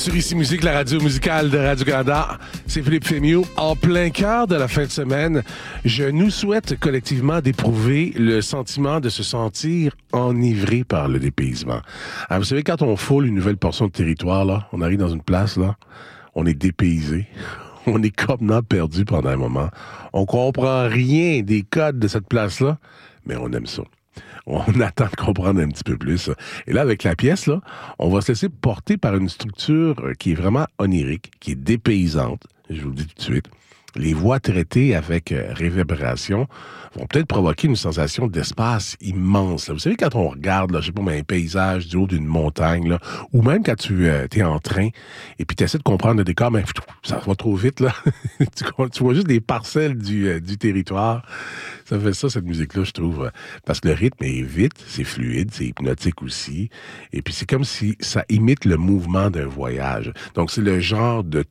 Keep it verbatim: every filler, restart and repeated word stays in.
sur Ici Musique, la radio musicale de Radio-Canada. C'est Philippe Fémieux. En plein cœur de la fin de semaine, je nous souhaite collectivement d'éprouver le sentiment de se sentir enivré par le dépaysement. Alors, vous savez, quand on foule une nouvelle portion de territoire, là, on arrive dans une place, là, on est dépaysé. On est complètement perdu pendant un moment. On comprend rien des codes de cette place-là, mais on aime ça. On attend de comprendre un petit peu plus. Et là, avec la pièce, là, on va se laisser porter par une structure qui est vraiment onirique, qui est dépaysante, je vous le dis tout de suite. Les voix traitées avec euh, réverbération vont peut-être provoquer une sensation d'espace immense. Là. Vous savez, quand on regarde, là, je sais pas, mais un paysage du haut d'une montagne, là, ou même quand tu euh, es en train et puis tu essaies de comprendre le décor, mais ça va trop vite, là. tu, tu vois juste des parcelles du, euh, du territoire. Ça fait ça, cette musique-là, je trouve. Parce que le rythme est vite, c'est fluide, c'est hypnotique aussi. Et puis, c'est comme si ça imite le mouvement d'un voyage. Donc, c'est le genre de